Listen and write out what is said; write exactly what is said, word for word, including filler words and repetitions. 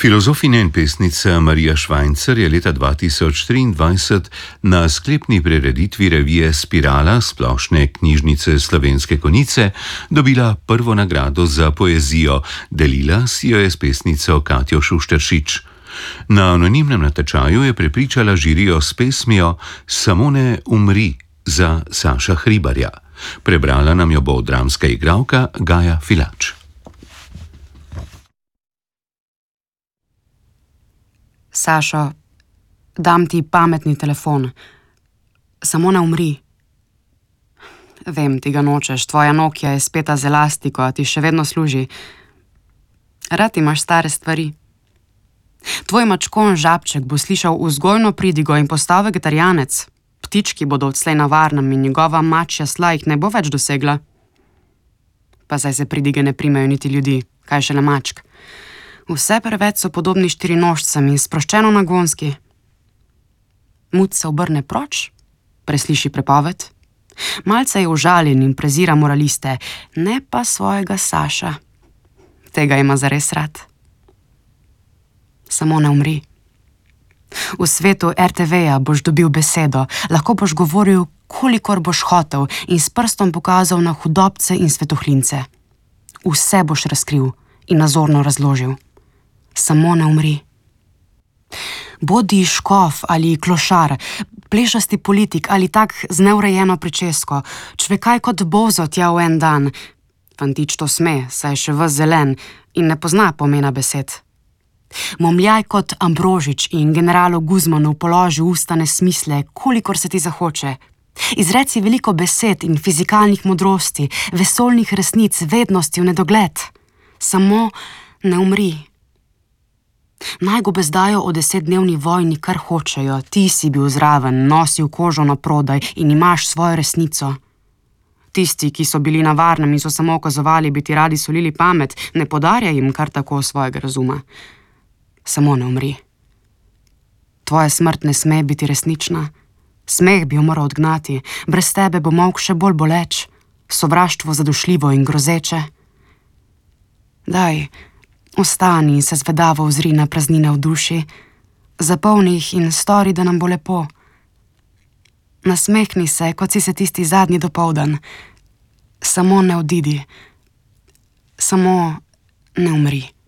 Filozofinja in pesnica Marija Švajncer je leta dva tisoč triindvajset na sklepni prireditvi revije Spirala splošne knjižnice Slovenske Konjice dobila prvo nagrado za poezijo, delila si jo je s pesnico Katjo Šušteršič. Na anonimnem natečaju je prepričala žirijo s pesmijo Samo ne umri za Saša Hribarja. Prebrala nam jo bo dramska igralka Gaja Filač. Sašo, dam ti pametni telefon. Samo ne umri. Vem, ti ga nočeš, tvoja Nokia je speta z elastiko, a ti še vedno služi. Rad imaš stare stvari. Tvoj mačkon Žabček bo slišal vzgojno pridigo in postal vegetarijanec. Ptički bodo odslej na varnem in njegova mačja sla jih ne bo več dosegla. Pa zdaj se pridige ne primejo niti ljudi, kaj šele mačk. Vse preveč so podobni štirinožcem in sproščeno nagonski. Mud se obrne proč, presliši prepoved. Malce je užaljen in prezira moraliste, ne pa svojega Saša. Tega ima zares rad. Samo ne umri. V svetu er te veja boš dobil besedo, lahko boš govoril, kolikor boš hotel in s prstom pokazal na hudobce in svetohlince. Vse boš razkril in nazorno razložil. Samo ne umri. Bodi škof ali klošar, plešasti politik ali tak z neurejeno pričesko, čvekaj kot bozo tja v en dan. Fantič to sme, saj je še ves zelen in ne pozna pomena besed. Momljaj kot Ambrožič in generalu Guzmanu položi usta nesmisle, kolikor se ti zahoče. Izreci veliko besed in fizikalnih modrosti, vesoljnih resnic, vednosti v nedogled. Samo ne umri. Naj go bezdajo o desetdnevni vojni, kar hočejo, ti si bil zraven, nosil kožo na prodaj in imaš svojo resnico. Tisti, ki so bili na varnem in so samo ukazovali, bi ti radi solili pamet, ne podarja jim kar tako svojega razuma. Samo ne umri. Tvoja smrt ne sme biti resnična. Smeh bi jo moral odgnati, brez tebe bo molk še bolj boleč, sovraštvo zadušljivo in grozeče. Daj, ostani in se zvedavo ozri na praznine v duši, zapolni jih in stori, da nam bo lepo. Nasmehni se, kot si se tisti zadnji dopoldan. Samo ne odidi. Samo ne umri.